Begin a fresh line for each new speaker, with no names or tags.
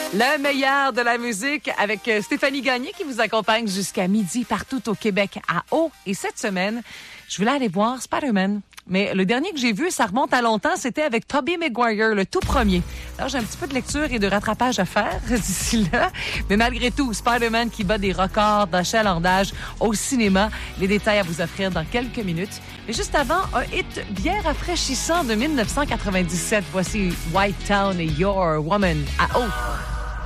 Le meilleur de la musique avec Stéphanie Gagné qui vous accompagne jusqu'à midi partout au Québec à eau. Et cette semaine, je voulais aller voir Spider-Man. Mais le dernier que j'ai vu, ça remonte à longtemps, c'était avec Tobey Maguire, le tout premier. Alors, j'ai un petit peu de lecture et de rattrapage à faire d'ici là. Mais malgré tout, Spider-Man qui bat des records d'achalandage au cinéma. Les détails à vous offrir dans quelques minutes. Mais juste avant, un hit bien rafraîchissant de 1997. Voici White Town et Your Woman à eau.